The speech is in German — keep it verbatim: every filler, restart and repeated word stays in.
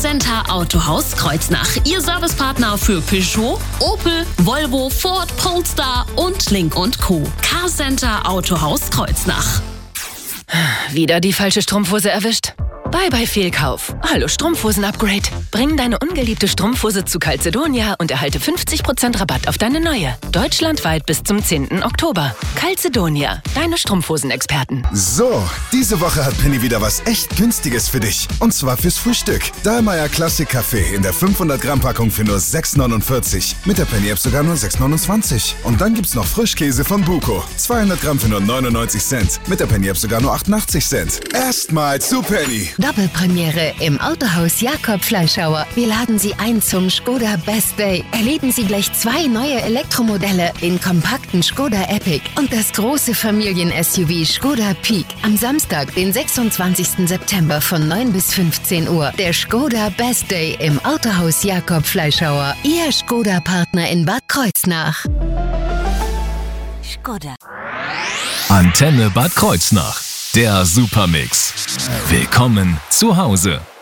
Carcenter Autohaus Kreuznach. Ihr Servicepartner für Peugeot, Opel, Volvo, Ford, Polestar und Link und Co. Carcenter Autohaus Kreuznach. Wieder die falsche Strumpfhose erwischt? Bye bye Fehlkauf. Hallo Strumpfhosen-Upgrade. Bring deine ungeliebte Strumpfhose zu Calzedonia und erhalte fünfzig Prozent Rabatt auf deine neue. Deutschlandweit bis zum zehnten Oktober. Calzedonia, deine Strumpfhosen-Experten. So, diese Woche hat Penny wieder was echt Günstiges für dich. Und zwar fürs Frühstück. Dahlmeier Classic Kaffee in der fünfhundert Gramm Packung für nur sechs neunundvierzig. Mit der Penny-App sogar nur sechs neunundzwanzig. Und dann gibt's noch Frischkäse von Buko. zweihundert Gramm für nur neunundneunzig Cent. Mit der Penny-App sogar nur achtundachtzig Cent. Erstmal zu Penny. Doppelpremiere im Autohaus Jakob Fleischhauer. Wir laden Sie ein zum Skoda Best Day. Erleben Sie gleich zwei neue Elektromodelle, den kompakten Skoda Epic und das große Familien-S U V Skoda Peak. Am Samstag, den sechsundzwanzigsten September von neun bis fünfzehn Uhr. Der Skoda Best Day im Autohaus Jakob Fleischhauer. Ihr Skoda-Partner in Bad Kreuznach. Skoda. Antenne Bad Kreuznach. Der Supermix. Willkommen zu Hause.